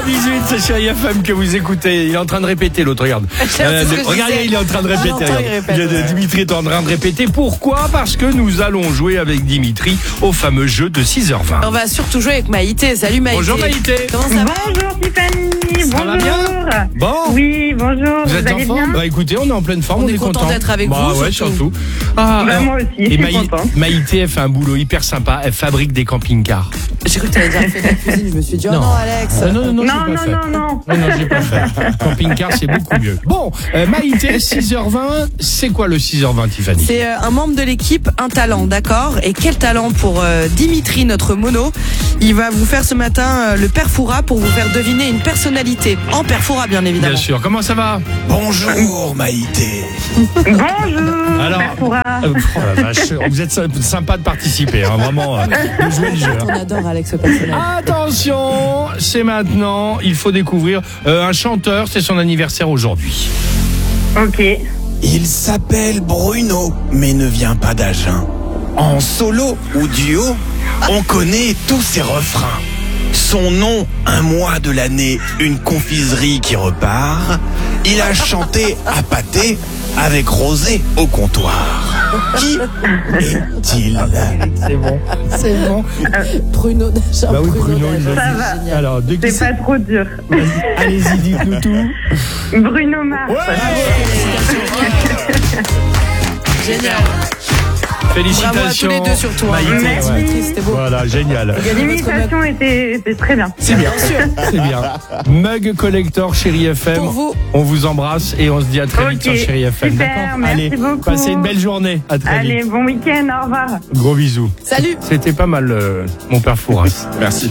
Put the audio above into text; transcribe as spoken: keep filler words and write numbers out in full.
dix-huit, c'est Chérie F M que vous écoutez. Il est en train de répéter, l'autre, regarde. Euh, regardez, il est en train de répéter. Regarde. Il répète, Le- ouais. Dimitri est en train de répéter. Pourquoi ? Parce que nous allons jouer avec Dimitri au fameux jeu de six heures vingt. On va surtout jouer avec Maïté. Salut Maïté. Bonjour Maïté. Comment ça va? Bonjour Tiffany, Ça bonjour. va bien Bon. Oui, bonjour, Vous vous, êtes en allez forme ? bien? Bah écoutez, on est en pleine forme, On on, est content d'être avec bah, vous, ouais, surtout. surtout. Ah, Bah, alors, moi aussi, je et suis Maï- contente. Maïté, elle fait un boulot hyper sympa. Elle fabrique des camping-cars. J'ai cru que tu allais dire elle fait de la cuisine. Je me suis dit, oh Non. non, Alex. Euh, non, non, non, Non, j'ai non, pas fait. non, non. Non, non, j'ai pas fait. Camping-car, c'est beaucoup mieux. Bon, euh, Maïté, six heures vingt, c'est quoi le six heures vingt, Tiffany ? C'est euh, un membre de l'équipe, un talent, d'accord? Et quel talent pour euh, Dimitri, notre mono. Il va vous faire ce matin euh, le Perfura pour vous faire deviner une personnalité. En Perfura, bien évidemment. Bien sûr. Comment ça va ? Bonjour Maïté. Bonjour, Alors, Perfura. euh, oh la vache, vous êtes sy- sympa de participer, hein, vraiment, euh, de jouer le jeu. hein. On adore Alex au personnage. Attention, c'est maintenant, il faut découvrir euh, un chanteur, c'est son anniversaire aujourd'hui. Ok. Il s'appelle Bruno, mais ne vient pas d'Agen. En solo ou duo, on connaît tous ses refrains. Son nom, un mois de l'année, une confiserie qui repart. Il a chanté à pâté avec Rosé au comptoir. Qui est-il ? C'est bon, c'est bon. Bruno Dacha. Bah oui, Bruno, il Dacha, l'a Ça dit. va. génial. Alors, de qui C'est pas trop dur. c'est Allez-y, dites-nous tout. Bruno Mars. Génial. Félicitations. Bravo à tous les deux surtout. hein. Maïté, Merci. ouais. Dimitri, c'était beau. Voilà, génial. L'imitation était, était très bien. C'est bien, c'est bien. Mug Collector, Chérie F M. Pour vous. On vous embrasse et on se dit à très vite Ok, sur Chérie F M. super, D'accord ? merci Allez, beaucoup. passez une belle journée. À très Allez, vite. bon week-end, au revoir. Gros bisous. Salut. C'était pas mal, euh, mon père Fouras. Merci.